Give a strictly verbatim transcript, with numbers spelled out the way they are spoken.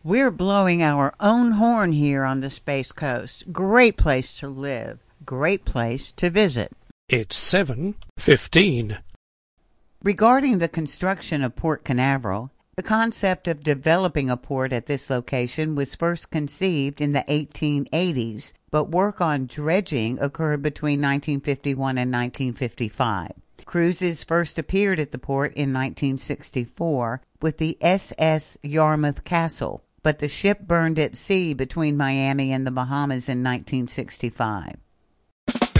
We're blowing our own horn here on the Space Coast. Great place to live. Great place to visit. It's seven fifteen. Regarding the construction of Port Canaveral, the concept of developing a port at this location was first conceived in the eighteen eighties, but work on dredging occurred between nineteen fifty-one and nineteen fifty-five. Cruises first appeared at the port in nineteen sixty-four with the S S Yarmouth Castle, but the ship burned at sea between Miami and the Bahamas in nineteen sixty-five.